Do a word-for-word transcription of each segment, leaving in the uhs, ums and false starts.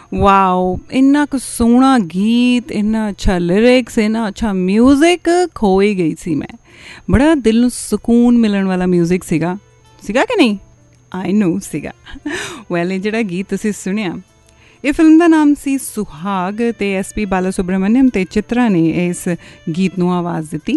Wow, ਇੰਨਾ ਕੁ ਸੋਹਣਾ ਗੀਤ, ਇੰਨਾ ਅੱਛਾ ਲਿਰਿਕਸ, ਇੰਨਾ ਅੱਛਾ ਮਿਊਜ਼ਿਕ, ਖੋ ਹੀ ਗਈ ਸੀ ਮੈਂ। ਬੜਾ ਦਿਲ ਨੂੰ ਸਕੂਨ ਮਿਲਣ ਵਾਲਾ ਮਿਊਜ਼ਿਕ ਸੀਗਾ ਸੀਗਾ ਕਿ ਨਹੀਂ? ਆਈ ਨੋ ਸੀਗਾ। ਵੈਲ, ਇਹ ਜਿਹੜਾ ਗੀਤ ਤੁਸੀਂ ਸੁਣਿਆ, ਇਹ ਫਿਲਮ ਦਾ ਨਾਮ ਸੀ ਸੁਹਾਗ, ਅਤੇ ਐਸ ਪੀ ਬਾਲਾ ਸੁਬਰਾਮਨਿਅਮ ਅਤੇ ਚਿੱਤਰਾ ਨੇ ਇਸ ਗੀਤ ਨੂੰ ਆਵਾਜ਼ ਦਿੱਤੀ।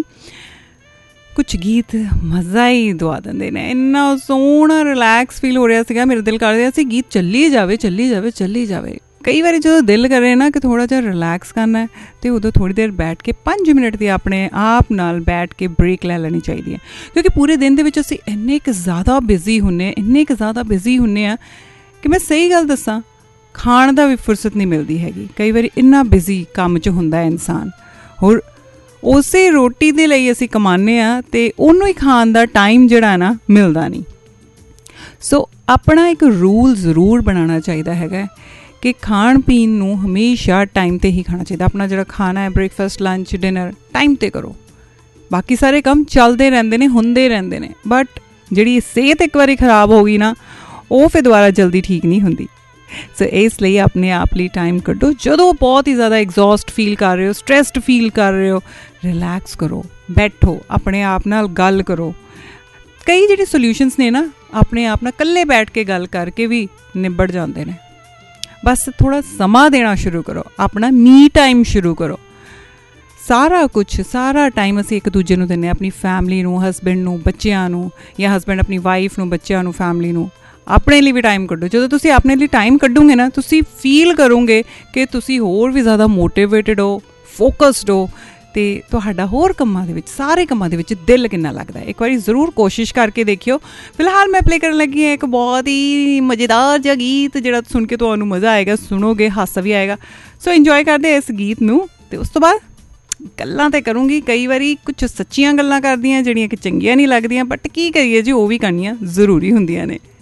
ਕੁਛ ਗੀਤ ਮਜ਼ਾ ਹੀ ਦਵਾ ਦਿੰਦੇ ਨੇ, ਇੰਨਾ ਸੋਹਣਾ ਰਿਲੈਕਸ ਫੀਲ ਹੋ ਰਿਹਾ ਸੀਗਾ, ਮੇਰਾ ਦਿਲ ਕਰ ਰਿਹਾ ਸੀ ਗੀਤ ਚੱਲੀ ਜਾਵੇ ਚੱਲੀ ਜਾਵੇ ਚੱਲੀ ਜਾਵੇ। ਕਈ ਵਾਰੀ ਜਦੋਂ ਦਿਲ ਕਰੇ ਨਾ ਕਿ ਥੋੜ੍ਹਾ ਜਿਹਾ ਰਿਲੈਕਸ ਕਰਨਾ ਹੈ, ਅਤੇ ਉਦੋਂ ਥੋੜ੍ਹੀ ਦੇਰ ਬੈਠ ਕੇ ਪੰਜ ਮਿੰਟ ਦੀ ਆਪਣੇ ਆਪ ਨਾਲ ਬੈਠ ਕੇ ਬ੍ਰੇਕ ਲੈ ਲੈਣੀ ਚਾਹੀਦੀ ਹੈ। ਕਿਉਂਕਿ ਪੂਰੇ ਦਿਨ ਦੇ ਵਿੱਚ ਅਸੀਂ ਇੰਨੇ ਕੁ ਜ਼ਿਆਦਾ ਬਿਜ਼ੀ ਹੁੰਦੇ ਹਾਂ ਇੰਨੇ ਕੁ ਜ਼ਿਆਦਾ ਬਿਜ਼ੀ ਹੁੰਦੇ ਹਾਂ ਕਿ ਮੈਂ ਸਹੀ ਗੱਲ ਦੱਸਾਂ, ਖਾਣ ਦਾ ਵੀ ਫੁਰਸਤ ਨਹੀਂ ਮਿਲਦੀ ਹੈਗੀ। ਕਈ ਵਾਰੀ ਇੰਨਾ ਬਿਜ਼ੀ ਕੰਮ 'ਚ ਹੁੰਦਾ ਹੈ ਇਨਸਾਨ, ਹੋਰ ਉਸੇ ਰੋਟੀ ਦੇ ਲਈ ਅਸੀਂ ਕਮਾਉਂਦੇ ਹਾਂ ਅਤੇ ਉਹਨੂੰ ਹੀ ਖਾਣ ਦਾ ਟਾਈਮ ਜਿਹੜਾ ਨਾ ਮਿਲਦਾ ਨਹੀਂ। ਸੋ ਆਪਣਾ ਇੱਕ ਰੂਲ ਜ਼ਰੂਰ ਬਣਾਉਣਾ ਚਾਹੀਦਾ ਹੈਗਾ ਕਿ ਖਾਣ ਪੀਣ ਨੂੰ ਹਮੇਸ਼ਾ ਟਾਈਮ 'ਤੇ ਹੀ ਖਾਣਾ ਚਾਹੀਦਾ। ਆਪਣਾ ਜਿਹੜਾ ਖਾਣਾ ਹੈ, ਬ੍ਰੇਕਫਾਸਟ, ਲੰਚ, ਡਿਨਰ, ਟਾਈਮ 'ਤੇ ਕਰੋ। ਬਾਕੀ ਸਾਰੇ ਕੰਮ ਚੱਲਦੇ ਰਹਿੰਦੇ ਨੇ, ਹੁੰਦੇ ਰਹਿੰਦੇ ਨੇ, ਬਟ ਜਿਹੜੀ ਸਿਹਤ ਇੱਕ ਵਾਰੀ ਖਰਾਬ ਹੋ ਗਈ ਨਾ, ਉਹ ਫਿਰ ਦੁਬਾਰਾ ਜਲਦੀ ਠੀਕ ਨਹੀਂ ਹੁੰਦੀ। ਸੋ ਇਸ ਲਈ ਆਪਣੇ ਆਪ ਲਈ ਟਾਈਮ ਕੱਢੋ। ਜਦੋਂ ਬਹੁਤ ਹੀ ਜ਼ਿਆਦਾ ਐਗਜ਼ੌਸਟ ਫੀਲ ਕਰ ਰਹੇ ਹੋ, ਸਟਰੈਸਡ ਫੀਲ ਕਰ ਰਹੇ ਹੋ, ਰਿਲੈਕਸ ਕਰੋ, ਬੈਠੋ, ਆਪਣੇ ਆਪ ਨਾਲ ਗੱਲ ਕਰੋ। ਕਈ ਜਿਹੜੇ ਸੋਲਿਊਸ਼ਨਸ ਨੇ ਨਾ, ਆਪਣੇ ਆਪ ਨਾਲ ਇਕੱਲੇ ਬੈਠ ਕੇ ਗੱਲ ਕਰਕੇ ਵੀ ਨਿਬੜ ਜਾਂਦੇ ਨੇ। ਬਸ ਥੋੜ੍ਹਾ ਸਮਾਂ ਦੇਣਾ ਸ਼ੁਰੂ ਕਰੋ, ਆਪਣਾ ਮੀ ਟਾਈਮ ਸ਼ੁਰੂ ਕਰੋ। ਸਾਰਾ ਕੁਛ ਸਾਰਾ ਟਾਈਮ ਅਸੀਂ ਇੱਕ ਦੂਜੇ ਨੂੰ ਦਿੰਦੇ ਹਾਂ, ਆਪਣੀ ਫੈਮਿਲੀ ਨੂੰ, ਹਸਬੈਂਡ ਨੂੰ, ਬੱਚਿਆਂ ਨੂੰ, ਜਾਂ ਹਸਬੈਂਡ ਆਪਣੀ ਵਾਈਫ ਨੂੰ, ਬੱਚਿਆਂ ਨੂੰ, ਫੈਮਿਲੀ ਨੂੰ। ਆਪਣੇ ਲਈ ਵੀ ਟਾਈਮ ਕੱਢੋ। ਜਦੋਂ ਤੁਸੀਂ ਆਪਣੇ ਲਈ ਟਾਈਮ ਕੱਢੋਗੇ ਨਾ, ਤੁਸੀਂ ਫੀਲ ਕਰੋਗੇ ਕਿ ਤੁਸੀਂ ਹੋਰ ਵੀ ਜ਼ਿਆਦਾ ਮੋਟੀਵੇਟਡ ਹੋ, ਫੋਕਸਡ ਹੋ, ਅਤੇ ਤੁਹਾਡਾ ਹੋਰ ਕੰਮਾਂ ਦੇ ਵਿੱਚ, ਸਾਰੇ ਕੰਮਾਂ ਦੇ ਵਿੱਚ ਦਿਲ ਕਿੰਨਾ ਲੱਗਦਾ। ਇੱਕ ਵਾਰੀ ਜ਼ਰੂਰ ਕੋਸ਼ਿਸ਼ ਕਰਕੇ ਦੇਖਿਓ। ਫਿਲਹਾਲ ਮੈਂ ਪਲੇ ਕਰਨ ਲੱਗੀ ਹਾਂ ਇੱਕ ਬਹੁਤ ਹੀ ਮਜ਼ੇਦਾਰ ਜਿਹਾ ਗੀਤ, ਜਿਹੜਾ ਸੁਣ ਕੇ ਤੁਹਾਨੂੰ ਮਜ਼ਾ ਆਏਗਾ, ਸੁਣੋਗੇ, ਹਾਸਾ ਵੀ ਆਏਗਾ। ਸੋ ਇੰਜੋਏ ਕਰਦੇ ਇਸ ਗੀਤ ਨੂੰ, ਅਤੇ ਉਸ ਤੋਂ ਬਾਅਦ ਗੱਲਾਂ ਤਾਂ ਕਰੂੰਗੀ। ਕਈ ਵਾਰੀ ਕੁਛ ਸੱਚੀਆਂ ਗੱਲਾਂ ਕਰਦੀਆਂ ਜਿਹੜੀਆਂ ਕਿ ਚੰਗੀਆਂ ਨਹੀਂ ਲੱਗਦੀਆਂ, ਬਟ ਕੀ ਕਰੀਏ ਜੀ, ਉਹ ਵੀ ਕਰਨੀਆਂ ਜ਼ਰੂਰੀ ਹੁੰਦੀਆਂ ਨੇ।